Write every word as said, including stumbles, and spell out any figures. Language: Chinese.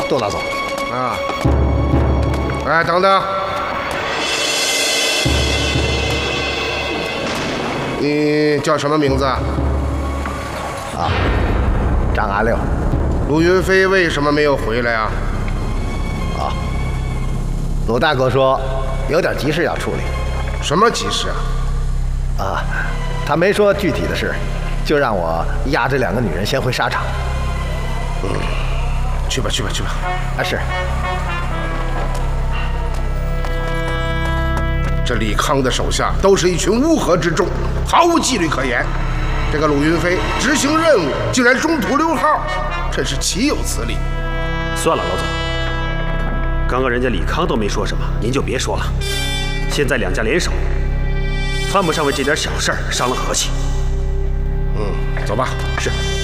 窦大总。 啊！哎，等等，你叫什么名字？啊， 张阿六。 陆云飞为什么没有回来啊？ 啊，鲁大哥说有点急事要处理。 什么急事啊？ 啊，他没说具体的事，就让我押这两个女人先回沙场。 嗯，去吧，去吧，去吧。 啊，是。 这李康的手下都是一群乌合之众，毫无纪律可言。这个鲁云飞执行任务竟然中途溜号，真是岂有此理！ 算了，老总，刚刚人家李康都没说什么，您就别说了。现在两家联手，犯不上为这点小事儿伤了和气。 嗯，走吧。 是。